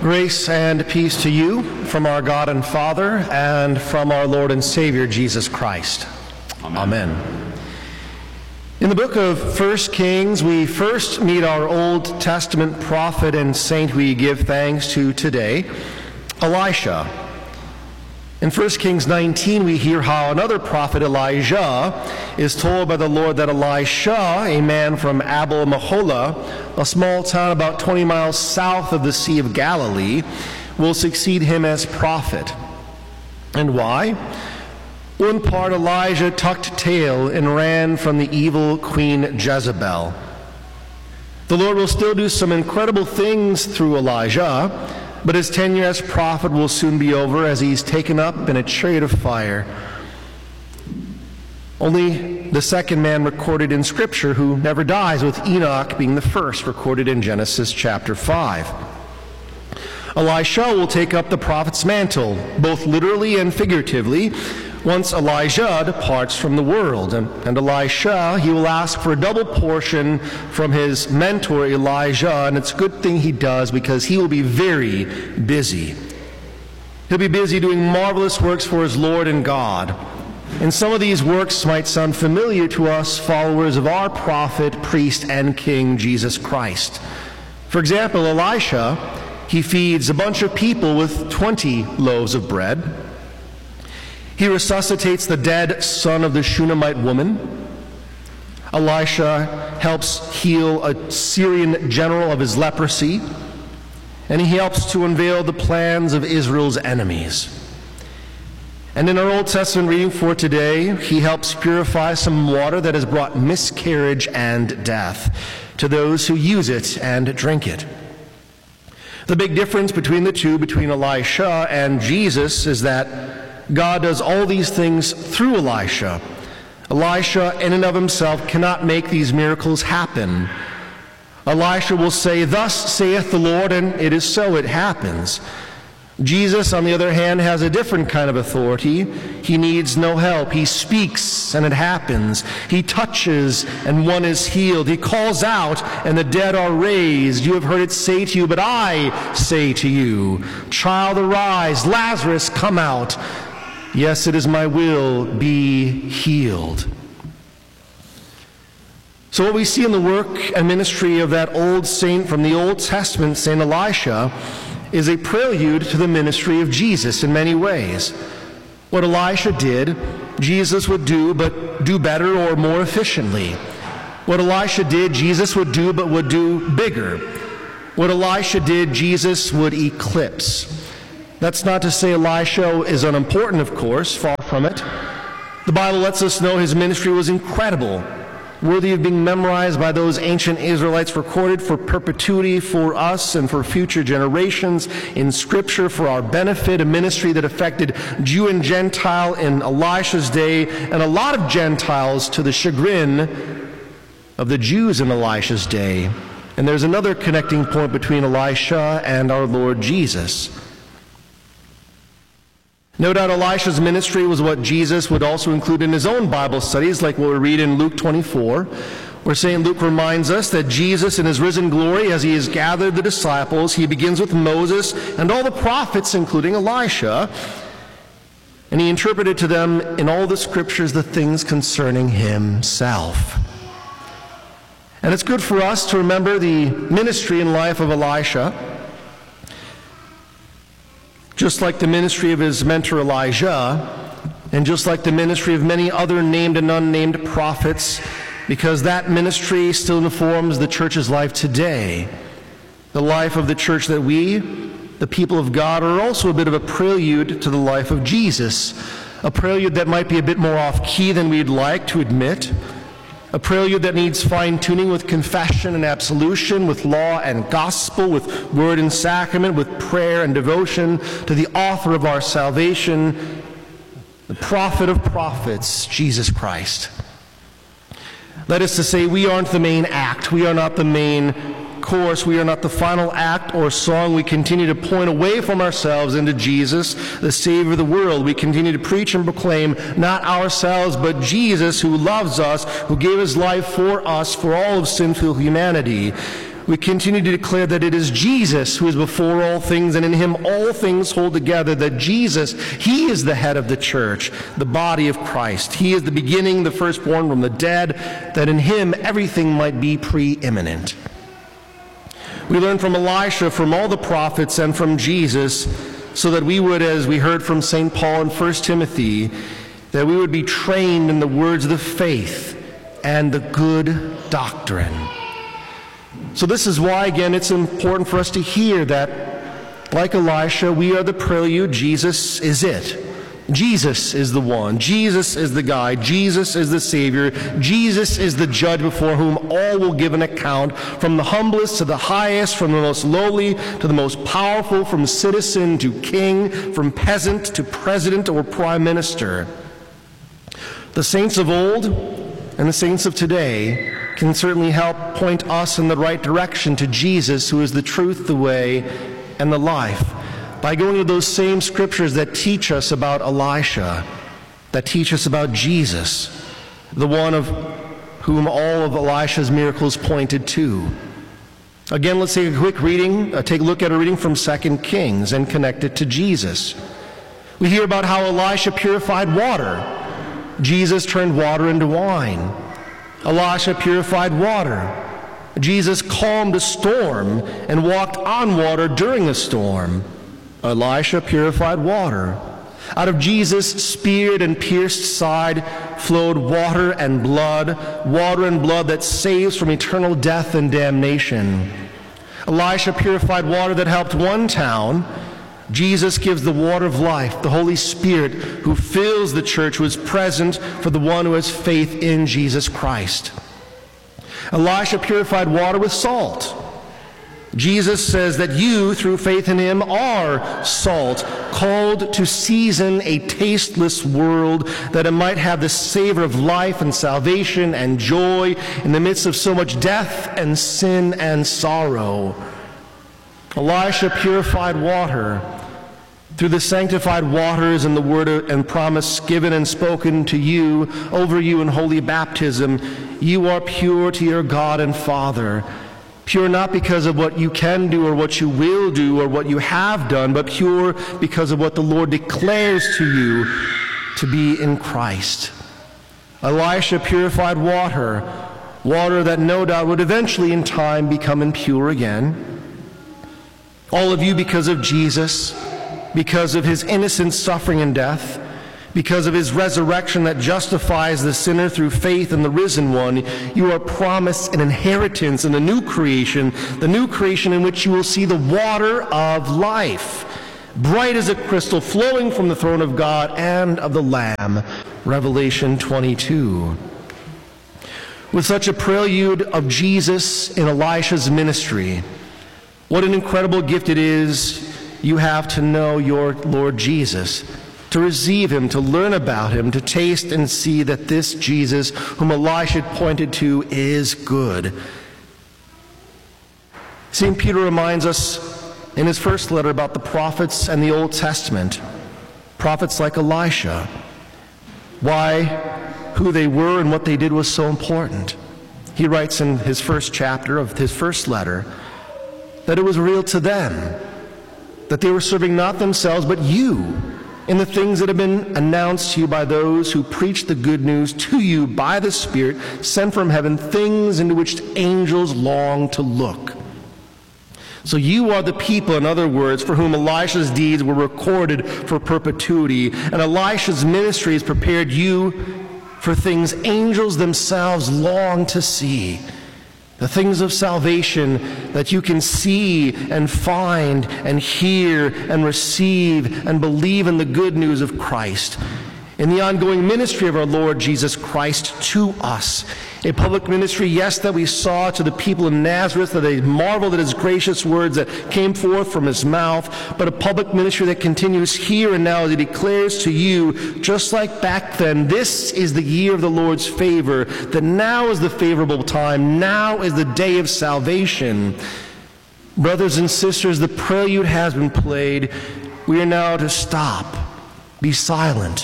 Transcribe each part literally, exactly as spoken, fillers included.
Grace and peace to you from our God and Father and from our Lord and Savior Jesus Christ. Amen. Amen. In the book of First Kings, we first meet our Old Testament prophet and saint we give thanks to today, Elisha. In First Kings nineteen, we hear how another prophet, Elijah, is told by the Lord that Elisha, a man from Abel-Meholah, a small town about twenty miles south of the Sea of Galilee, will succeed him as prophet. And why? One part, Elijah tucked tail and ran from the evil Queen Jezebel. The Lord will still do some incredible things through Elijah, but his tenure as prophet will soon be over as he's taken up in a chariot of fire. Only the second man recorded in Scripture who never dies, with Enoch being the first recorded in Genesis chapter five. Elisha will take up the prophet's mantle, both literally and figuratively, once Elijah departs from the world. And, and Elisha, he will ask for a double portion from his mentor Elijah, and it's a good thing he does because he will be very busy. He'll be busy doing marvelous works for his Lord and God. And some of these works might sound familiar to us followers of our prophet, priest, and king, Jesus Christ. For example, Elisha, he feeds a bunch of people with twenty loaves of bread. He resuscitates the dead son of the Shunammite woman. Elisha helps heal a Syrian general of his leprosy. And he helps to unveil the plans of Israel's enemies. And in our Old Testament reading for today, he helps purify some water that has brought miscarriage and death to those who use it and drink it. The big difference between the two, between Elisha and Jesus, is that God does all these things through Elisha. Elisha, in and of himself, cannot make these miracles happen. Elisha will say, "Thus saith the Lord," and it is so, it happens. Jesus, on the other hand, has a different kind of authority. He needs no help. He speaks, and it happens. He touches, and one is healed. He calls out, and the dead are raised. You have heard it say to you, but I say to you, child, arise. Lazarus, come out. Yes, it is my will, be healed. So what we see in the work and ministry of that old saint from the Old Testament, Saint Elisha, is a prelude to the ministry of Jesus in many ways. What Elisha did, Jesus would do, but do better or more efficiently. What Elisha did, Jesus would do, but would do bigger. What Elisha did, Jesus would eclipse. That's not to say Elisha is unimportant, of course, far from it. The Bible lets us know his ministry was incredible, worthy of being memorized by those ancient Israelites, recorded for perpetuity for us and for future generations in Scripture for our benefit, a ministry that affected Jew and Gentile in Elisha's day, and a lot of Gentiles to the chagrin of the Jews in Elisha's day. And there's another connecting point between Elisha and our Lord Jesus. No doubt Elisha's ministry was what Jesus would also include in his own Bible studies, like what we read in Luke twenty-four, where Saint Luke reminds us that Jesus in his risen glory, as he has gathered the disciples, he begins with Moses and all the prophets, including Elisha, and he interpreted to them in all the Scriptures the things concerning himself. And it's good for us to remember the ministry and life of Elisha, just like the ministry of his mentor Elijah, and just like the ministry of many other named and unnamed prophets, because that ministry still informs the church's life today. The life of the church that we, the people of God, are also a bit of a prelude to the life of Jesus, a prelude that might be a bit more off-key than we'd like to admit, a prelude that needs fine-tuning with confession and absolution, with law and gospel, with word and sacrament, with prayer and devotion to the author of our salvation, the prophet of prophets, Jesus Christ. That is to say, we aren't the main act. We are not the main course. We are not the final act or song. We continue to point away from ourselves into Jesus, the Savior of the world. We continue to preach and proclaim not ourselves, but Jesus, who loves us, who gave his life for us, for all of sinful humanity. We continue to declare that it is Jesus who is before all things, and in him all things hold together, that Jesus, he is the head of the church, the body of Christ. He is the beginning, the firstborn from the dead, that in him everything might be preeminent. We learn from Elisha, from all the prophets, and from Jesus, so that we would, as we heard from Saint Paul in First Timothy, that we would be trained in the words of the faith and the good doctrine. So this is why, again, it's important for us to hear that, like Elisha, we are the prelude. Jesus is it. Jesus is the one. Jesus is the guide. Jesus is the Savior. Jesus is the judge before whom all will give an account, from the humblest to the highest, from the most lowly to the most powerful, from citizen to king, from peasant to president or prime minister. The saints of old and the saints of today can certainly help point us in the right direction to Jesus, who is the truth, the way, and the life, by going to those same scriptures that teach us about Elisha, that teach us about Jesus, the one of whom all of Elisha's miracles pointed to. Again, let's take a quick reading, uh, take a look at a reading from Second Kings and connect it to Jesus. We hear about how Elisha purified water. Jesus turned water into wine. Elisha purified water. Jesus calmed a storm and walked on water during a storm. Elisha purified water. Out of Jesus' speared and pierced side flowed water and blood, water and blood that saves from eternal death and damnation. Elisha purified water that helped one town. Jesus gives the water of life, the Holy Spirit, who fills the church, who is present for the one who has faith in Jesus Christ. Elisha purified water with salt. Jesus says that you, through faith in him, are salt, called to season a tasteless world, that it might have the savor of life and salvation and joy in the midst of so much death and sin and sorrow. Elisha purified water. Through the sanctified waters and the word and promise given and spoken to you, over you in holy baptism, you are pure to your God and Father. Pure not because of what you can do or what you will do or what you have done, but pure because of what the Lord declares to you to be in Christ. Elisha purified water, water that no doubt would eventually in time become impure again. All of you, because of Jesus, because of his innocent suffering and death, because of his resurrection that justifies the sinner through faith in the risen one, you are promised an inheritance in the new creation, the new creation in which you will see the water of life, bright as a crystal, flowing from the throne of God and of the Lamb. Revelation twenty-two. With such a prelude of Jesus in Elisha's ministry, what an incredible gift it is you have to know your Lord Jesus, to receive him, to learn about him, to taste and see that this Jesus, whom Elisha pointed to, is good. Saint Peter reminds us in his first letter about the prophets and the Old Testament, prophets like Elisha, why who they were and what they did was so important. He writes in his first chapter of his first letter that it was real to them, that they were serving not themselves but you in the things that have been announced to you by those who preach the good news to you by the Spirit sent from heaven, things into which angels long to look. So you are the people, in other words, for whom Elisha's deeds were recorded for perpetuity, and Elisha's ministry has prepared you for things angels themselves long to see. The things of salvation that you can see and find and hear and receive and believe in the good news of Christ. In the ongoing ministry of our Lord Jesus Christ to us. A public ministry, yes, that we saw to the people of Nazareth, that they marveled at his gracious words that came forth from his mouth, but a public ministry that continues here and now as he declares to you, just like back then, this is the year of the Lord's favor, that now is the favorable time, now is the day of salvation. Brothers and sisters, the prelude has been played. We are now to stop, be silent,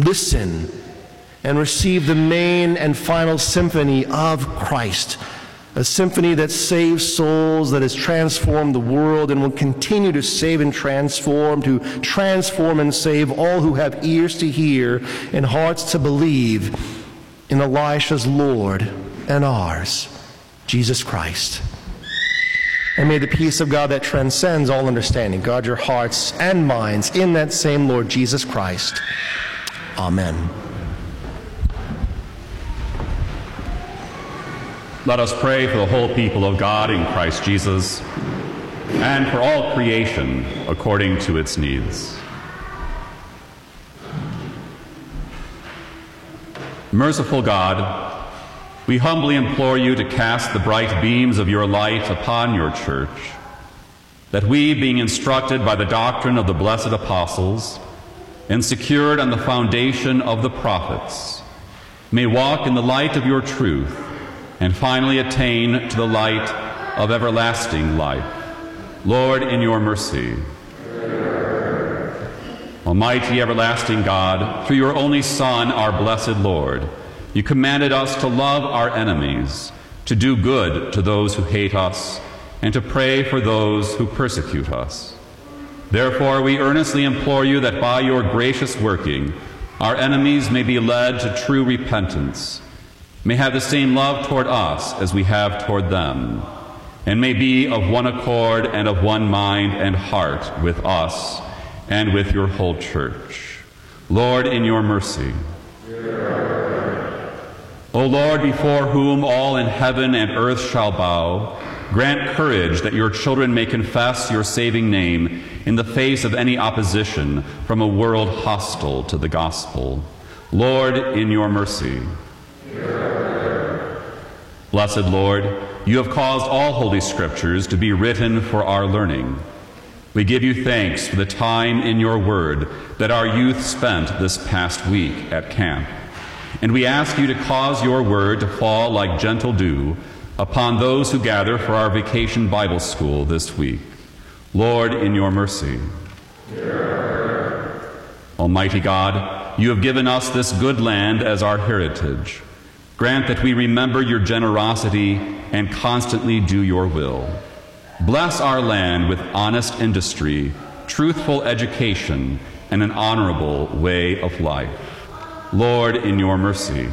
listen, and receive the main and final symphony of Christ, a symphony that saves souls, that has transformed the world and will continue to save and transform, to transform and save all who have ears to hear and hearts to believe in Elisha's Lord and ours, Jesus Christ. And may the peace of God that transcends all understanding guard your hearts and minds in that same Lord Jesus Christ. Amen. Let us pray for the whole people of God in Christ Jesus and for all creation according to its needs. Merciful God, we humbly implore you to cast the bright beams of your light upon your church, that we, being instructed by the doctrine of the blessed apostles and secured on the foundation of the prophets, may walk in the light of your truth and finally attain to the light of everlasting life. Lord, in your mercy. Almighty everlasting God, through your only Son, our blessed Lord, you commanded us to love our enemies, to do good to those who hate us, and to pray for those who persecute us. Therefore, we earnestly implore you that by your gracious working, our enemies may be led to true repentance, may have the same love toward us as we have toward them, and may be of one accord and of one mind and heart with us and with your whole church. Lord, in your mercy. O Lord, before whom all in heaven and earth shall bow, grant courage that your children may confess your saving name in the face of any opposition from a world hostile to the gospel. Lord, in your mercy. Blessed Lord, you have caused all holy scriptures to be written for our learning. We give you thanks for the time in your word that our youth spent this past week at camp. And we ask you to cause your word to fall like gentle dew upon those who gather for our vacation Bible school this week. Lord, in your mercy. Almighty God, you have given us this good land as our heritage. Grant that we remember your generosity and constantly do your will. Bless our land with honest industry, truthful education, and an honorable way of life. Lord, in your mercy.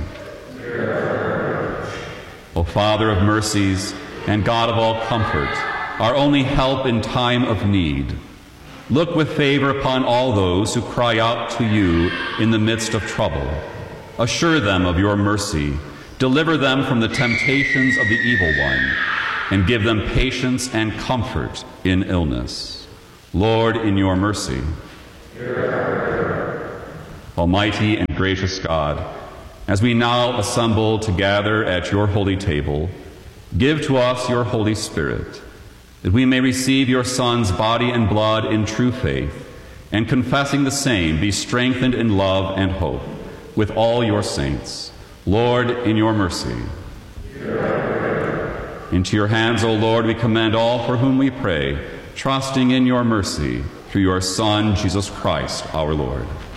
O Father of mercies and God of all comfort, our only help in time of need, look with favor upon all those who cry out to you in the midst of trouble. Assure them of your mercy, deliver them from the temptations of the evil one, and give them patience and comfort in illness. Lord, in your mercy. Almighty and gracious God, as we now assemble to gather at your holy table, give to us your Holy Spirit, that we may receive your Son's body and blood in true faith, and confessing the same, be strengthened in love and hope with all your saints. Lord, in your mercy. Into your hands, O Lord, we commend all for whom we pray, trusting in your mercy through your Son, Jesus Christ, our Lord.